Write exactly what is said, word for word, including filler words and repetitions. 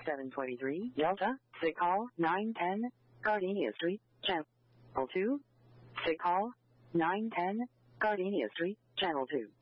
seven twenty-three, Delta, sick call, nine ten, Gardenia Street, Channel two, sick call, nine ten, Gardenia Street, Channel two.